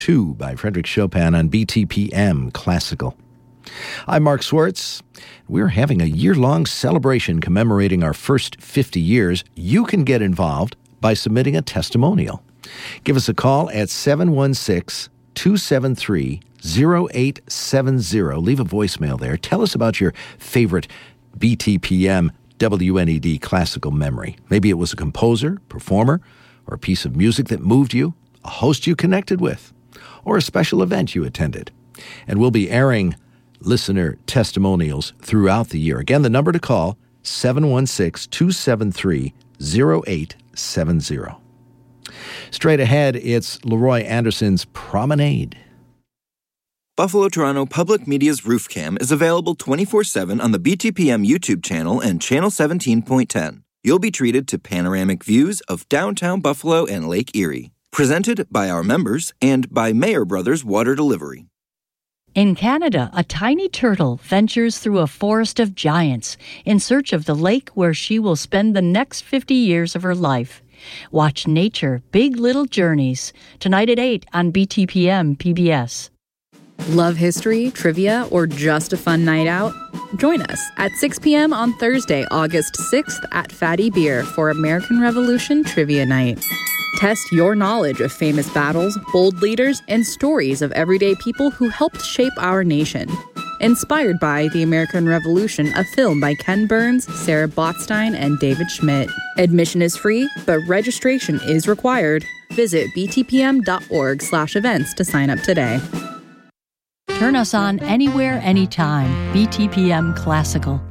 2 by Frederick Chopin on BTPM Classical. I'm Mark Swartz. We're having a year-long celebration commemorating our first 50 years. You can get involved by submitting a testimonial. Give us a call at 716-273-0870. Leave a voicemail there. Tell us about your favorite BTPM WNED classical memory. Maybe it was a composer, performer, or a piece of music that moved you, a host you connected with, or a special event you attended. And we'll be airing listener testimonials throughout the year. Again, the number to call, 716-273-0870. Straight ahead, it's Leroy Anderson's Promenade. Buffalo Toronto Public Media's Roof Cam is available 24/7 on the BTPM YouTube channel and Channel 17.10. You'll be treated to panoramic views of downtown Buffalo and Lake Erie. Presented by our members and by Mayer Brothers Water Delivery. In Canada, a tiny turtle ventures through a forest of giants in search of the lake where she will spend the next 50 years of her life. Watch Nature, Big Little Journeys, tonight at 8 on BTPM PBS. Love history, trivia, or just a fun night out? Join us at 6 p.m. on Thursday, August 6th at Fatty Beer for American Revolution Trivia Night. Test your knowledge of famous battles, bold leaders, and stories of everyday people who helped shape our nation. Inspired by The American Revolution, a film by Ken Burns, Sarah Botstein, and David Schmidt. Admission is free, but registration is required. Visit btpm.org/events to sign up today. Turn us on anywhere, anytime. BTPM Classical.